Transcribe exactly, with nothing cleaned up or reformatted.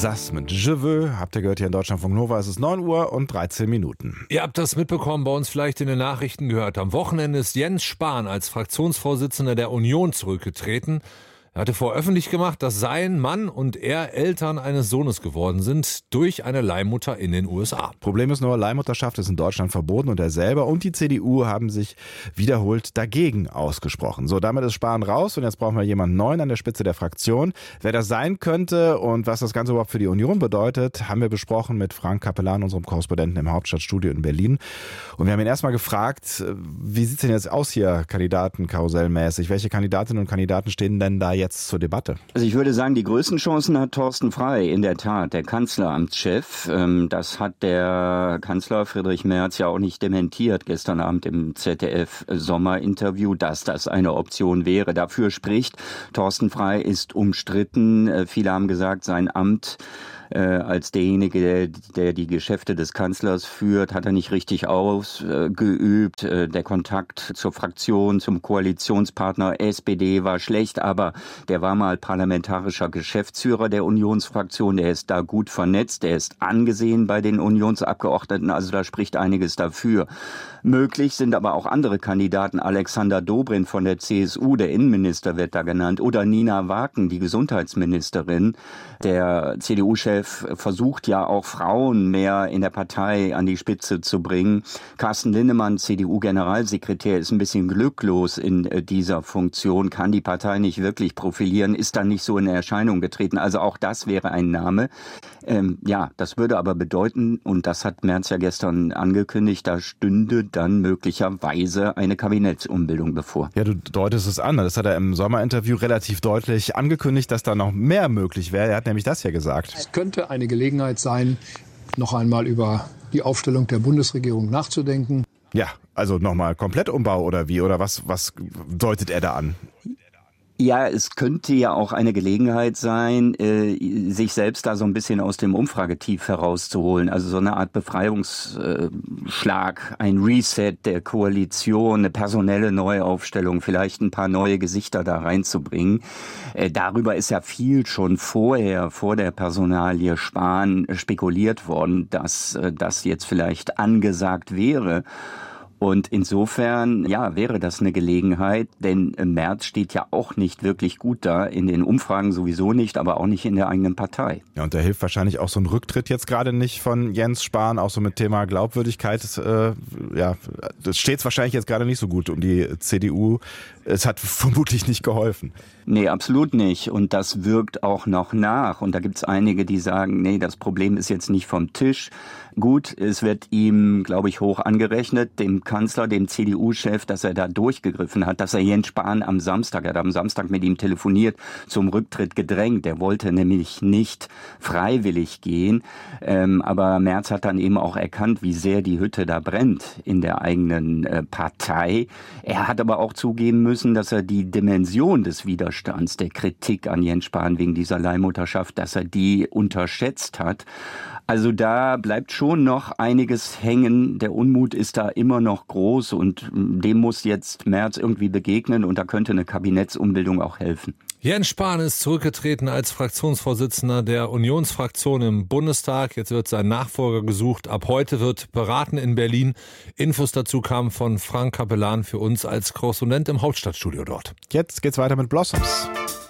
Sass mit Je veux. Habt ihr gehört hier in Deutschlandfunk Nova. Es ist neun Uhr und dreizehn Minuten. Ihr habt das mitbekommen, bei uns vielleicht in den Nachrichten gehört. Am Wochenende ist Jens Spahn als Fraktionsvorsitzender der Union zurückgetreten. Er hatte vor öffentlich gemacht, dass sein Mann und er Eltern eines Sohnes geworden sind durch eine Leihmutter in den U S A. Problem ist nur, Leihmutterschaft ist in Deutschland verboten und er selber und die C D U haben sich wiederholt dagegen ausgesprochen. So, damit ist Spahn raus und jetzt brauchen wir jemanden neuen an der Spitze der Fraktion. Wer das sein könnte und was das Ganze überhaupt für die Union bedeutet, haben wir besprochen mit Frank Capellan, unserem Korrespondenten im Hauptstadtstudio in Berlin. Und wir haben ihn erstmal gefragt, wie sieht es denn jetzt aus hier Kandidatenkarussellmäßig? Welche Kandidatinnen und Kandidaten stehen denn da jetzt jetzt zur Debatte? Also ich würde sagen, die größten Chancen hat Thorsten Frey, in der Tat, der Kanzleramtschef. Das hat der Kanzler Friedrich Merz ja auch nicht dementiert gestern Abend im Z D F-Sommerinterview, dass das eine Option wäre. Dafür spricht, Thorsten Frey ist umstritten. Viele haben gesagt, sein Amt Äh, als derjenige, der, der die Geschäfte des Kanzlers führt, hat er nicht richtig ausgeübt. Äh, der Kontakt zur Fraktion, zum Koalitionspartner S P D war schlecht, aber der war mal parlamentarischer Geschäftsführer der Unionsfraktion. Der ist da gut vernetzt, der ist angesehen bei den Unionsabgeordneten. Also da spricht einiges dafür. Möglich sind aber auch andere Kandidaten. Alexander Dobrindt von der C S U, der Innenminister wird da genannt, oder Nina Waken, die Gesundheitsministerin. Der C D U-Chef versucht ja auch Frauen mehr in der Partei an die Spitze zu bringen. Carsten Linnemann, C D U-Generalsekretär, ist ein bisschen glücklos in dieser Funktion, kann die Partei nicht wirklich profilieren, ist dann nicht so in Erscheinung getreten. Also auch das wäre ein Name. Ähm, ja, das würde aber bedeuten, und das hat Merz ja gestern angekündigt, da stünde dann möglicherweise eine Kabinettsumbildung bevor. Ja, du deutest es an. Das hat er im Sommerinterview relativ deutlich angekündigt, dass da noch mehr möglich wäre. Er hat nämlich das ja gesagt. Es könnte eine Gelegenheit sein, noch einmal über die Aufstellung der Bundesregierung nachzudenken. Ja, also nochmal Komplettumbau oder wie? Oder was, was deutet er da an? Ja, es könnte ja auch eine Gelegenheit sein, sich selbst da so ein bisschen aus dem Umfragetief herauszuholen. Also so eine Art Befreiungsschlag, ein Reset der Koalition, eine personelle Neuaufstellung, vielleicht ein paar neue Gesichter da reinzubringen. Darüber ist ja viel schon vorher, vor der Personalie Spahn, spekuliert worden, dass das jetzt vielleicht angesagt wäre. Und insofern, ja, wäre das eine Gelegenheit, denn Merz steht ja auch nicht wirklich gut da, in den Umfragen sowieso nicht, aber auch nicht in der eigenen Partei. Ja, und da hilft wahrscheinlich auch so ein Rücktritt jetzt gerade nicht von Jens Spahn, auch so mit Thema Glaubwürdigkeit. Das, äh, ja, das steht wahrscheinlich jetzt gerade nicht so gut um die C D U. Es hat vermutlich nicht geholfen. Nee, absolut nicht. Und das wirkt auch noch nach. Und da gibt es einige, die sagen, nee, das Problem ist jetzt nicht vom Tisch. Gut, es wird ihm, glaube ich, hoch angerechnet, dem Kanzler, dem C D U-Chef, dass er da durchgegriffen hat, dass er Jens Spahn am Samstag, er hat am Samstag mit ihm telefoniert, zum Rücktritt gedrängt. Der wollte nämlich nicht freiwillig gehen. Ähm, aber Merz hat dann eben auch erkannt, wie sehr die Hütte da brennt in der eigenen äh, Partei. Er hat aber auch zugeben müssen, dass er die Dimension des Widerstands, der Kritik an Jens Spahn wegen dieser Leihmutterschaft, dass er die unterschätzt hat. Also da bleibt schon noch einiges hängen. Der Unmut ist da immer noch groß und dem muss jetzt Merz irgendwie begegnen und da könnte eine Kabinettsumbildung auch helfen. Jens Spahn ist zurückgetreten als Fraktionsvorsitzender der Unionsfraktion im Bundestag. Jetzt wird sein Nachfolger gesucht. Ab heute wird beraten in Berlin. Infos dazu kamen von Frank Capellan für uns als Korrespondent im Hauptstadtstudio dort. Jetzt geht's weiter mit Blossoms.